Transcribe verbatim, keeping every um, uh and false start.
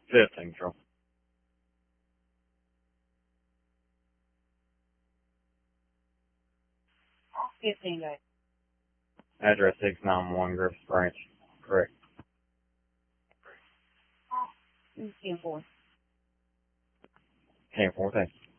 fifteen, Control. fifteen, guys. Address six nine one Griffith Branch. Correct. ten four. ten four, thank you.